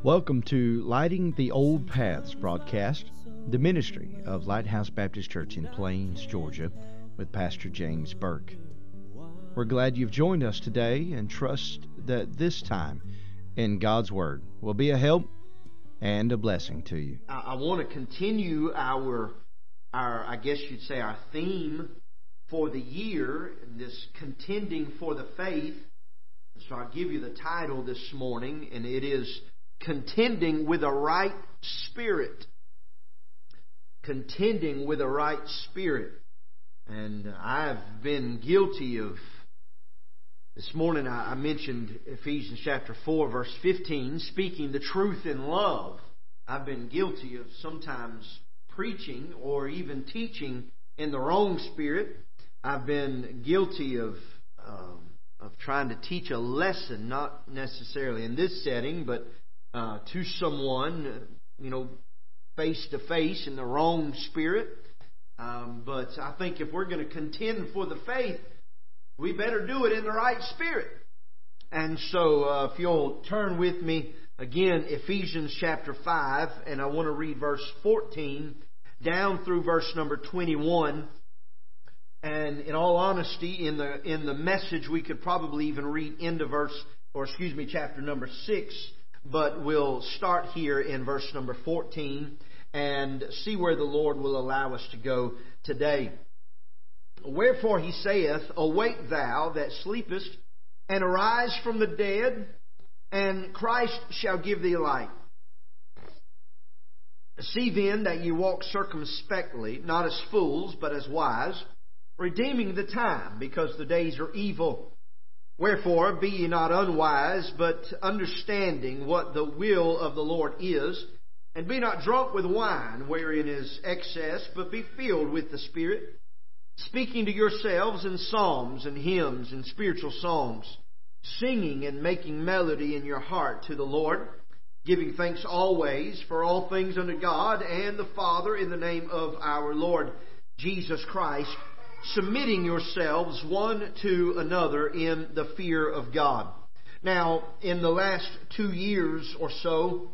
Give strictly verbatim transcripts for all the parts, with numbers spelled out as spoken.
Welcome to Lighting the Old Paths broadcast, the ministry of Lighthouse Baptist Church in Plains, Georgia, with Pastor James Burke. We're glad you've joined us today and trust that this time in God's Word will be a help and a blessing to you. I, I want to continue our, our, I guess you'd say, our theme for the year, this contending for the faith. So I'll give you the title this morning, and it is Contending with a Right Spirit. Contending with a right spirit. And I've been guilty of, this morning I mentioned Ephesians chapter four verse fifteen, speaking the truth in love. I've been guilty of sometimes preaching or even teaching in the wrong spirit. I've been guilty of um, of trying to teach a lesson, not necessarily in this setting, but uh, to someone, you know, face to face in the wrong spirit. Um, but I think if we're going to contend for the faith, we better do it in the right spirit. And so uh, if you'll turn with me again, Ephesians chapter five, and I want to read verse fourteen down through verse number twenty-one. And in all honesty, in the in the Message, we could probably even read into verse, or excuse me, chapter number six. But we'll start here in verse number fourteen and see where the Lord will allow us to go today. Wherefore he saith, Awake thou that sleepest, and arise from the dead, and Christ shall give thee light. See then that ye walk circumspectly, not as fools, but as wise, redeeming the time, because the days are evil. Wherefore be ye not unwise, but understanding what the will of the Lord is, and be not drunk with wine, wherein is excess, but be filled with the Spirit, speaking to yourselves in psalms and hymns and spiritual songs, singing and making melody in your heart to the Lord, giving thanks always for all things unto God and the Father in the name of our Lord Jesus Christ, submitting yourselves one to another in the fear of God. Now, in the last two years or so,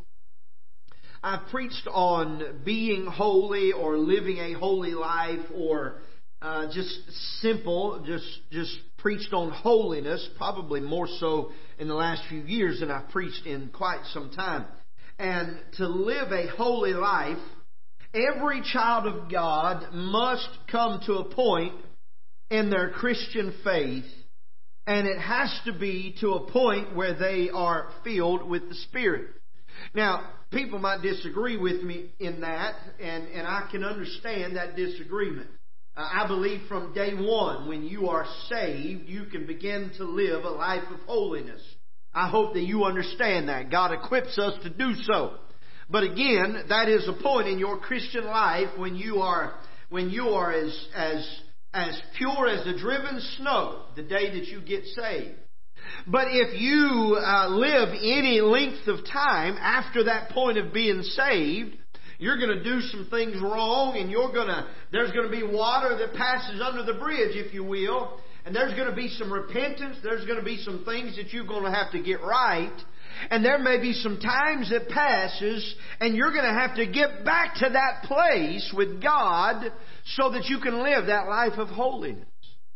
I've preached on being holy or living a holy life, or uh, just simple, just just preached on holiness, probably more so in the last few years than I've preached in quite some time. And to live a holy life, every child of God must come to a point in their Christian faith, and it has to be to a point where they are filled with the Spirit. Now, people might disagree with me in that, and, and I can understand that disagreement. Uh, I believe from day one, when you are saved, you can begin to live a life of holiness. I hope that you understand that. God equips us to do so. But again, that is a point in your Christian life when you are when you are as as as pure as the driven snow the day that you get saved. But if you uh, live any length of time after that point of being saved, you're going to do some things wrong, and you're going to there's going to be water that passes under the bridge, if you will, and there's going to be some repentance. There's going to be some things that you're going to have to get right. And there may be some times that passes, and you're going to have to get back to that place with God so that you can live that life of holiness.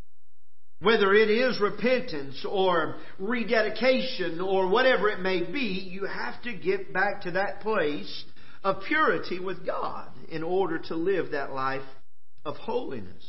Whether it is repentance or rededication or whatever it may be, you have to get back to that place of purity with God in order to live that life of holiness.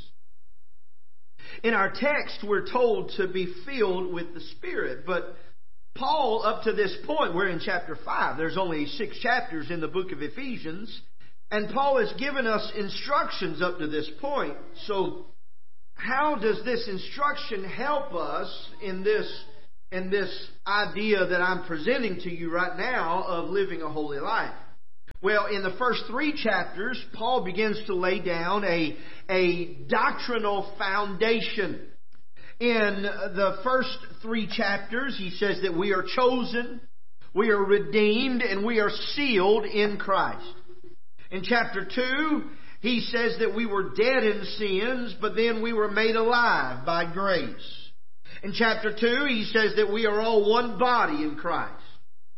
In our text, we're told to be filled with the Spirit, but Paul, up to this point, we're in chapter five. There's only six chapters in the book of Ephesians. And Paul has given us instructions up to this point. So how does this instruction help us in this, in this idea that I'm presenting to you right now of living a holy life? Well, in the first three chapters, Paul begins to lay down a, a doctrinal foundation. In the first three chapters, he says that we are chosen, we are redeemed, and we are sealed in Christ. In chapter two, he says that we were dead in sins, but then we were made alive by grace. In chapter two, he says that we are all one body in Christ.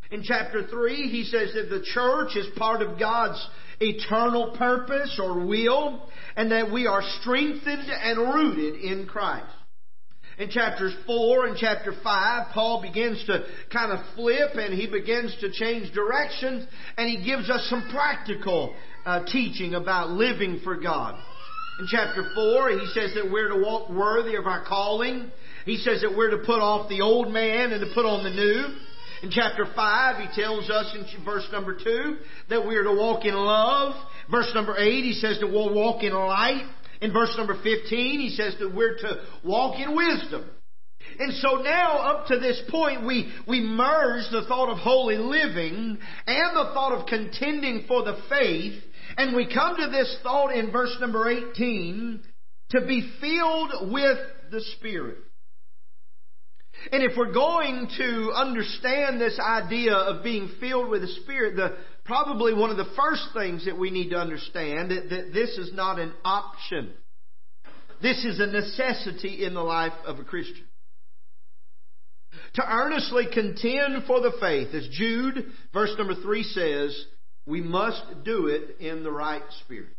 In chapter three, he says that the church is part of God's eternal purpose or will, and that we are strengthened and rooted in Christ. In chapters four and chapter five, Paul begins to kind of flip and he begins to change directions, and he gives us some practical uh, teaching about living for God. In chapter four, he says that we're to walk worthy of our calling. He says that we're to put off the old man and to put on the new. In chapter five, he tells us in verse number two that we're to walk in love. Verse number eight, he says that we'll walk in light. In verse number fifteen, he says that we're to walk in wisdom. And so now, up to this point, we, we merge the thought of holy living and the thought of contending for the faith. And we come to this thought in verse number eighteen, to be filled with the Spirit. And if we're going to understand this idea of being filled with the Spirit, the probably one of the first things that we need to understand is that this is not an option. This is a necessity in the life of a Christian. To earnestly contend for the faith, as Jude, verse number three says, we must do it in the right spirit.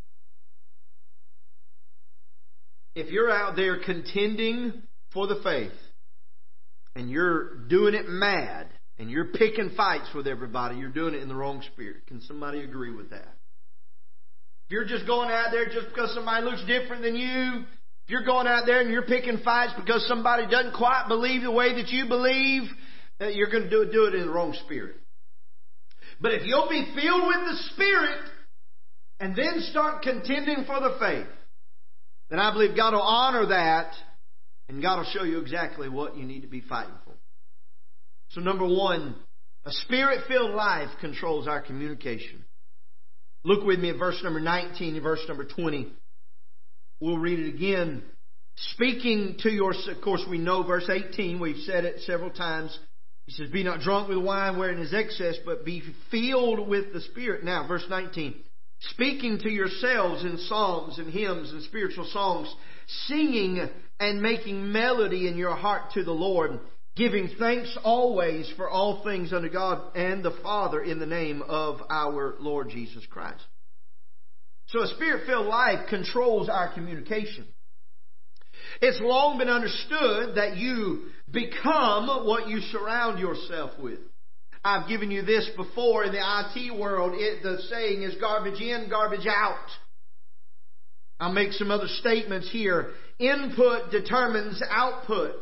If you're out there contending for the faith, and you're doing it mad, and you're picking fights with everybody, you're doing it in the wrong spirit. Can somebody agree with that? If you're just going out there just because somebody looks different than you, if you're going out there and you're picking fights because somebody doesn't quite believe the way that you believe, you're going to do it, do it in the wrong spirit. But if you'll be filled with the Spirit and then start contending for the faith, then I believe God will honor that, and God will show you exactly what you need to be fighting for. So number one, a Spirit-filled life controls our communication. Look with me at verse number nineteen and verse number twenty. We'll read it again. Speaking to your... Of course, we know verse eighteen. We've said it several times. He says, be not drunk with wine wherein is excess, but be filled with the Spirit. Now, verse nineteen. Speaking to yourselves in psalms and hymns and spiritual songs, singing and making melody in your heart to the Lord, giving thanks always for all things unto God and the Father in the name of our Lord Jesus Christ. So a Spirit-filled life controls our communication. It's long been understood that you become what you surround yourself with. I've given you this before. In the I T world, it, the saying is garbage in, garbage out. I'll make some other statements here. Input determines output.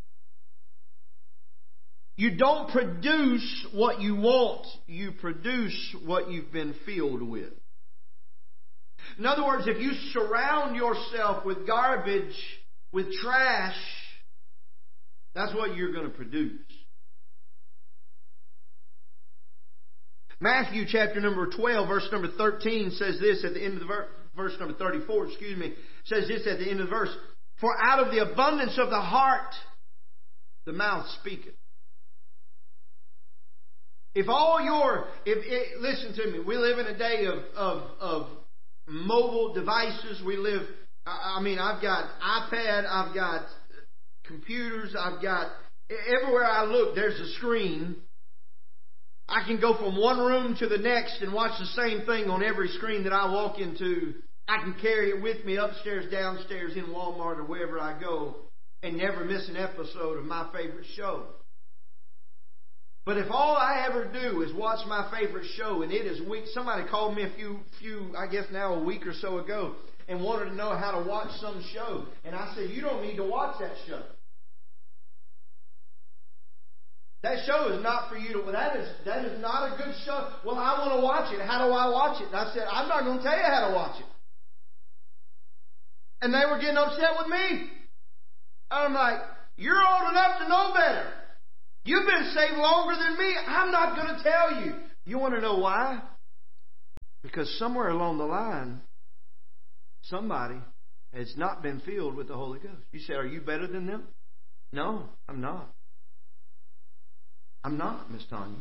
You don't produce what you want. You produce what you've been filled with. In other words, if you surround yourself with garbage, with trash, that's what you're going to produce. Matthew chapter number twelve, verse number thirteen says this at the end of the verse, verse number thirty-four, excuse me, says this at the end of the verse. For out of the abundance of the heart, the mouth speaketh. If all your, if it, listen to me, we live in a day of, of, of mobile devices. We live, I mean, I've got iPad, I've got computers, I've got, everywhere I look, there's a screen. I can go from one room to the next and watch the same thing on every screen that I walk into. I can carry it with me upstairs, downstairs, in Walmart or wherever I go and never miss an episode of my favorite show. But if all I ever do is watch my favorite show, and it is weak, somebody called me a few, few, I guess now a week or so ago, and wanted to know how to watch some show. And I said, you don't need to watch that show. That show is not for you to, that is, that is not a good show. Well, I want to watch it. How do I watch it? And I said, I'm not going to tell you how to watch it. And they were getting upset with me. I'm like, you're old enough to know better. You've been saved longer than me. I'm not going to tell you. You want to know why? Because somewhere along the line, somebody has not been filled with the Holy Ghost. You say, are you better than them? No, I'm not. I'm not, Miss Tanya.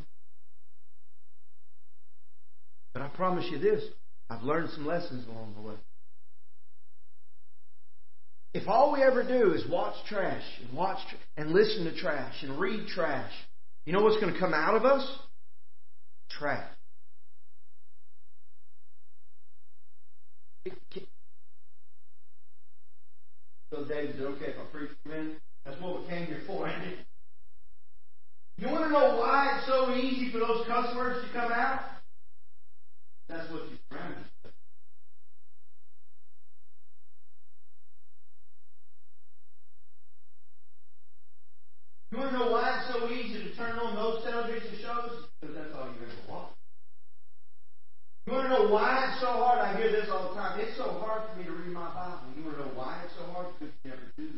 But I promise you this, I've learned some lessons along the way. If all we ever do is watch trash and watch and listen to trash and read trash, you know what's going to come out of us? trapped. So David said, okay, if I preach for a minute, that's what we came here for, ain't it? You want to know why it's so easy for those cuss words to come out? That's what you surround yourself with. You want to know why it's so easy to turn on those television shows? Because that's all you ever watch. You want to know why it's so hard? I hear this all the time. It's so hard for me to read my Bible. You want to know why it's so hard? Because you never do.